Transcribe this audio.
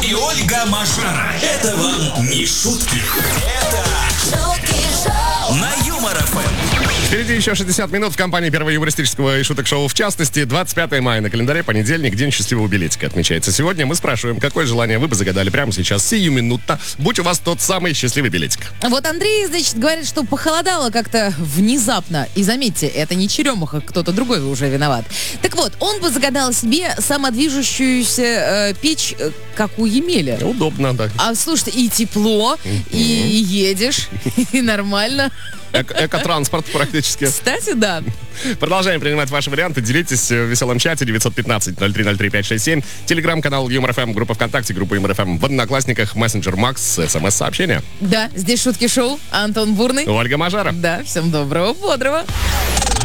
и Ольга Мажара. Это вам не шутки. Это шутки шоу на Юмор ФМ. Впереди еще 60 минут в компании первого юмористического и шуток шоу. В частности, 25 мая на календаре, понедельник, день счастливого билетика отмечается. Сегодня мы спрашиваем, какое желание вы бы загадали прямо сейчас, сиюминутно, будь у вас тот самый счастливый билетик. Вот Андрей, значит, говорит, что похолодало как-то внезапно. И заметьте, это не черемуха, кто-то другой уже виноват. Так вот, он бы загадал себе самодвижущуюся печь, как у Емеля. Удобно, да. А слушайте, и тепло, и едешь, и нормально. Экотранспорт практически. Кстати, да. Продолжаем принимать ваши варианты. Делитесь в веселом чате 915-0303-567. Телеграм-канал Юмор ФМ, группа ВКонтакте, группа Юмор ФМ в Одноклассниках, мессенджер Макс, СМС-сообщения. Да, здесь шутки шоу. Антон Бурный. Ольга Мажара. Да, всем доброго, бодрого.